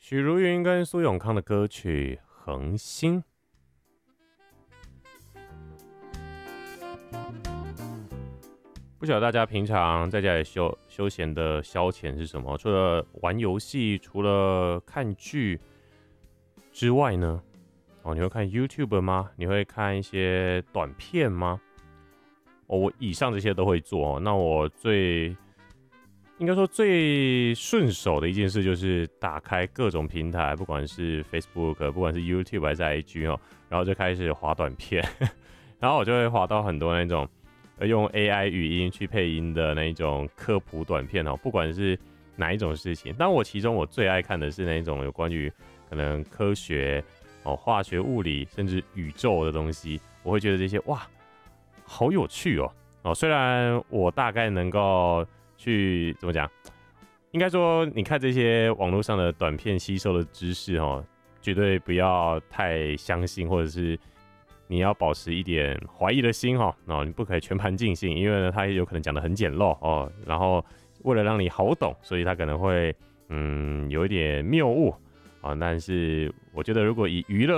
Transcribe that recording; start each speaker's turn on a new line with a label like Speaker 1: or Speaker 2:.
Speaker 1: 许茹芸跟苏永康的歌曲《恒星》。不晓得大家平常在家里休闲的消遣是什么？除了玩游戏，除了看剧之外呢？你会看 YouTube 吗？你会看一些短片吗？我以上这些都会做。那我应该说最顺手的一件事就是打开各种平台，不管是 Facebook， 不管是 YouTube 还是 IG 然后就开始滑短片，然后我就会滑到很多那种用 AI 语音去配音的那一种科普短片不管是哪一种事情。但其中我最爱看的是那一种有关于可能科学化学、物理甚至宇宙的东西，我会觉得这些哇好有趣虽然我大概能够去怎么讲，应该说你看这些网络上的短片吸收的知识绝对不要太相信，或者是你要保持一点怀疑的心你不可以全盘尽信，因为呢它有可能讲得很简陋然后为了让你好懂，所以它可能会有一点谬误但是我觉得如果以娱乐